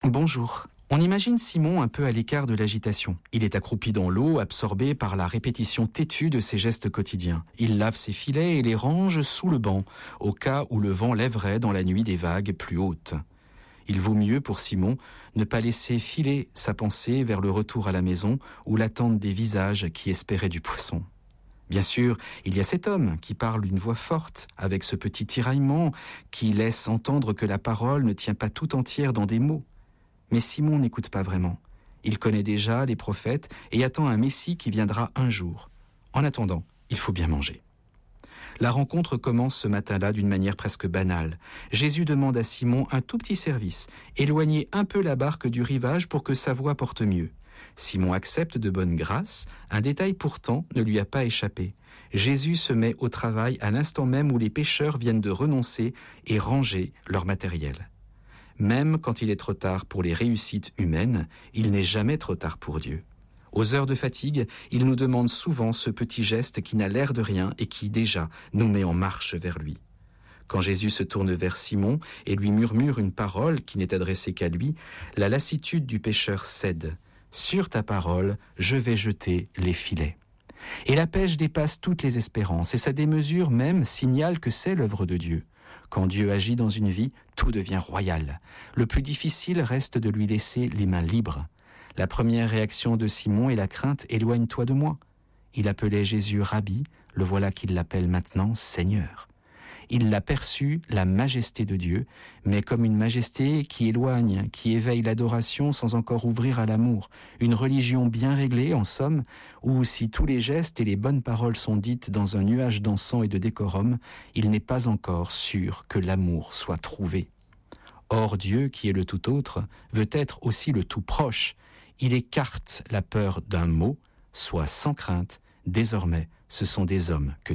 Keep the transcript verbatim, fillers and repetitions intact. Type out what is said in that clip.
Bonjour. On imagine Simon un peu à l'écart de l'agitation. Il est accroupi dans l'eau, absorbé par la répétition têtue de ses gestes quotidiens. Il lave ses filets et les range sous le banc, au cas où le vent lèverait dans la nuit des vagues plus hautes. Il vaut mieux pour Simon ne pas laisser filer sa pensée vers le retour à la maison ou l'attente des visages qui espéraient du poisson. Bien sûr, il y a cet homme qui parle d'une voix forte, avec ce petit tiraillement qui laisse entendre que la parole ne tient pas tout entière dans des mots. Mais Simon n'écoute pas vraiment. Il connaît déjà les prophètes et attend un Messie qui viendra un jour. En attendant, il faut bien manger. La rencontre commence ce matin-là d'une manière presque banale. Jésus demande à Simon un tout petit service, éloigner un peu la barque du rivage pour que sa voix porte mieux. Simon accepte de bonne grâce, un détail pourtant ne lui a pas échappé. Jésus se met au travail à l'instant même où les pêcheurs viennent de renoncer et ranger leur matériel. Même quand il est trop tard pour les réussites humaines, il n'est jamais trop tard pour Dieu. Aux heures de fatigue, il nous demande souvent ce petit geste qui n'a l'air de rien et qui déjà nous met en marche vers lui. Quand Jésus se tourne vers Simon et lui murmure une parole qui n'est adressée qu'à lui, la lassitude du pêcheur cède. « Sur ta parole, je vais jeter les filets. » Et la pêche dépasse toutes les espérances et sa démesure même signale que c'est l'œuvre de Dieu. Quand Dieu agit dans une vie, tout devient royal. Le plus difficile reste de lui laisser les mains libres. La première réaction de Simon est la crainte « Éloigne-toi de moi ». Il appelait Jésus Rabbi, le voilà qu'il l'appelle maintenant Seigneur. Il l'a perçu, la majesté de Dieu, mais comme une majesté qui éloigne, qui éveille l'adoration sans encore ouvrir à l'amour. Une religion bien réglée, en somme, où si tous les gestes et les bonnes paroles sont dites dans un nuage d'encens et de décorum, il n'est pas encore sûr que l'amour soit trouvé. Or Dieu, qui est le tout autre, veut être aussi le tout proche. Il écarte la peur d'un mot, soit sans crainte, désormais ce sont des hommes que